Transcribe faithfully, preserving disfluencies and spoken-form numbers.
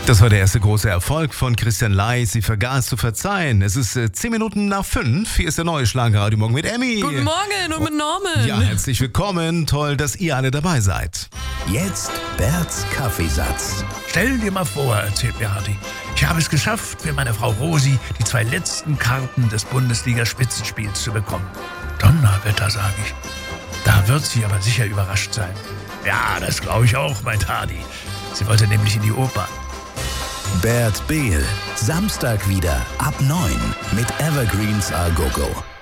Das war der erste große Erfolg von Christian Ley. Sie vergaß zu verzeihen. Es ist äh, zehn Minuten nach fünf. Hier ist der neue Schlagerradio Morgen mit Emmy. Guten Morgen und mit Norman. Ja, herzlich willkommen. Toll, dass ihr alle dabei seid. Jetzt Berts Kaffeesatz. Stell dir mal vor, erzählt mir Hardy, ich habe es geschafft, für meine Frau Rosi die zwei letzten Karten des Bundesliga-Spitzenspiels zu bekommen. Donnerwetter, sage ich. Da wird sie aber sicher überrascht sein. Ja, das glaube ich auch, meint Hardy. Sie wollte nämlich in die Oper. Bert Behl, Samstag wieder ab neun mit Evergreens A Go Go.